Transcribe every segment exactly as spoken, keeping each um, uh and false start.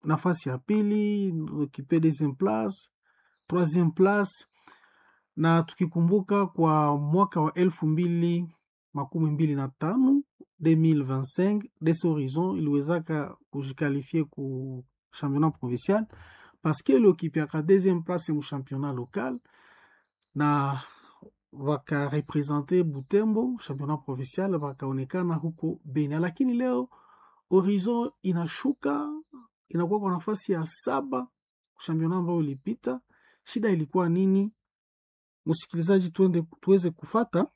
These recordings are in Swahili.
nafasi ya pili, occupé deuxième place, troisième place. Na tukikumbuka kwa mwaka wa elfu mbili makumi mbili na tano deux mille vingt-cinq des horizons iliwezaka kujikalifie ku championnat provincial parce que l'occupaka deuxième place mu championnat local na waka represente Butembo championnat provincial wakaonekana huko Beni, lakini leo horizon inashuka inakuwa kwa nafasi ya saba championnat ambao ulipita. Shida ilikuwa nini? Msikilizaji, tuende tuweze kufata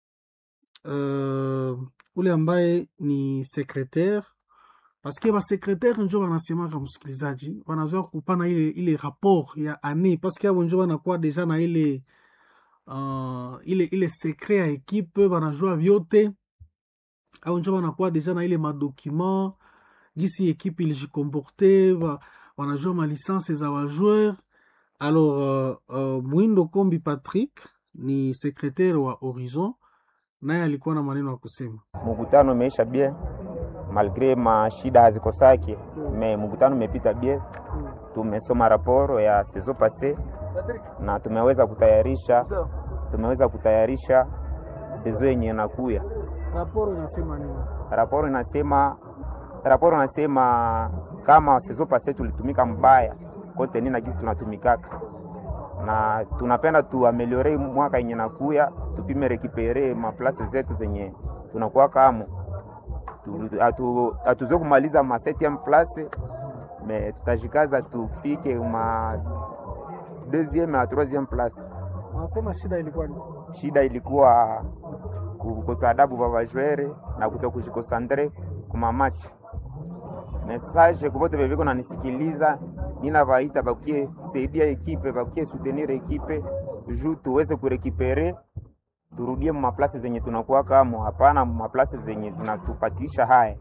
uh, ule ambaye ni secrétaire, parce que ba secrétaire njo wanasema msikilizaji, wanazoea kupana ile ile rapport ya année, parce que abo njo wanakuwa deja na ile uh, ile ile secret ya equipe, wanajua vyote. Abo njo wanakuwa deja na ile madocument gisi equipe ilijikomporte, wanajua ma licence za wa joueur. Alors uh, uh, Mwindo Kombi Patrick ni secrétaire wa Horizon, naye alikuwa na maneno ya kusema. Mkutano umeisha bien malgré mashida hazikosaki, me mkutano umepita bien. Tumesoma raporo ya saison passée na tumeweza kutayarisha tumeweza kutayarisha saison yenye inakuya. Raporo inasema nini? Raporo inasema raporo inasema kama saison passée tulitumika mbaya kote nini na gisi tunatumikaka, na tunapenda tuameliore mwaka yenye nakuya, tupime rekipere ma place zetu zenye tunakuwa kama atu atuzo kumaliza ma septième place, mais tutajikaza tufike ma deuxième na troisième place. Wanasema shida ilikuwa ni shida ilikuwa kukosa adabu baba joueur na kutokujikosandre kuma match. Message kwa wote bebeko na nisikiliza, nina vaita bakie saidia equipe, bakie soutenir equipe juu tuweze kurekipere, turudie mu place zenye tunakuwa kama hapana mu place zenye zinatupatisha haya,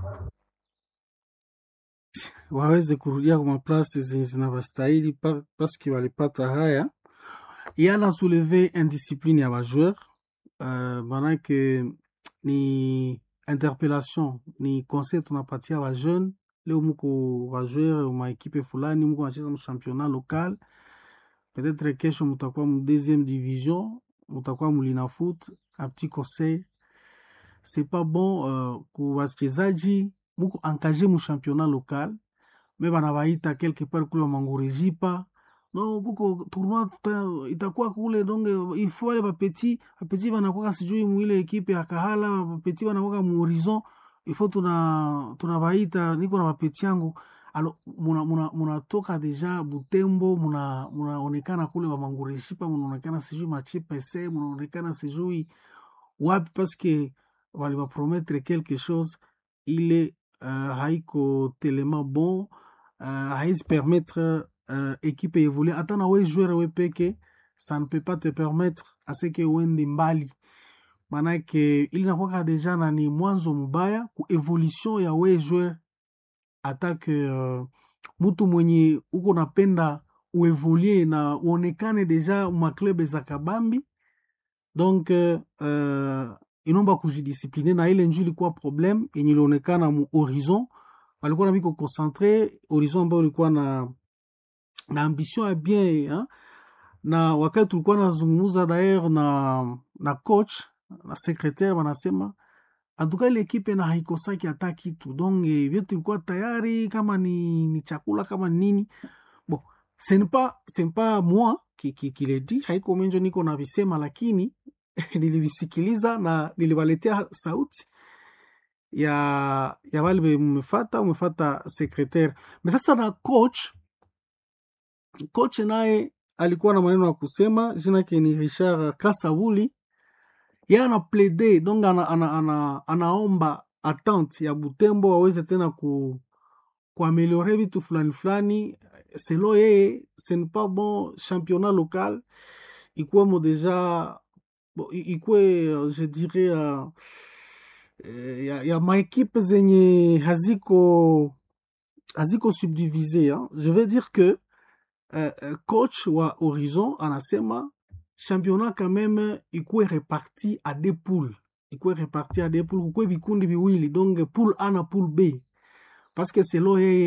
waweze kurudia kwa place zenye zinabastahili parce que walipata haya. Yana soulever indiscipline ya ba joueur, euh manake ni interpellation, ni conseil tunapatia wa jeune. Leo muko wa joueur ma equipe fulani, muko anacheza mu championnat local, peut-être kesho mutakuwa mu deuxième division, mutakuwa mu lina foot. Un petit conseil, c'est pas bon uh, ku wachezaji muko engagé mu championnat local, mais bana baita quelque part kule mangorejipa no kuko tournoi itakuwa kule, donc il faut aller ba petit ba petit banakuwa sijui mu ile equipe ya Kahala, ba petit banakuwa mu Horizon, il faut tuna tunabaita niko na ba petit yangu. Alors muna muna muna toka deja Butembo, muna munaonekana kule ba mangorejipa, munaonekana sijui machipe se, munaonekana sijui wapi, parce que wali va promettre quelque chose, il est uh, haiko tellement bon, uh, haisi permettre Uh, équipe évoluer. Attends, ouais joueur ouais peke, ça ne peut pas te permettre à ce que wende mbali. Manake ili nakuwa deja na ni mwanzo mbaya ku evolution ya we joueur, attaque uh, mutu mwenye uko napenda uevoluer na uonekane deja ma club za kabambi. Donc uh, inomba kujidiscipliner, na ile njuli kwa problem yenye ilionekana mu Horizon. Walikuwa na biko concentré Horizon ambao ulikuwa na na ambition ya bien, hein? Na wakati tulikuwa nazungumza d'ailleurs na na coach na secrétaire, wanasema en tout cas l'équipe na haikosaki hata kitu, donc vyote tulikuwa tayari, kama ni, ni chakula kama nini. Bon, ce n'est pas ce n'est pas moi qui qui qui le dit, haiko menjo niko na visema, lakini nilivisikiliza na niliwaletea sauti ya ya wale mmefuata mmefuata secrétaire. Mais sasa na coach coach naye alikuwa na maneno ya kusema, jina yake ni Richard Kasabuli. Yeye ana plaider, donc ana, ana, ana, anaomba attente ya Butembo waweze tena ku kuaméliorer vitu fulani fulani. Selon yeye, ce n'est pas bon championnat local ikuwe mo deja bon, ikuwe je dirais uh, ya, ya ma equipe zenye haziko haziko subdivisé, hein? Je veux dire que Uh, coach wa Horizon anasema championnat quand même ikuwe reparti à deux poules, ikuwe reparti à deux poules, kukuwe vikundi viwili, donc poule A na poule B, parce que selon yeye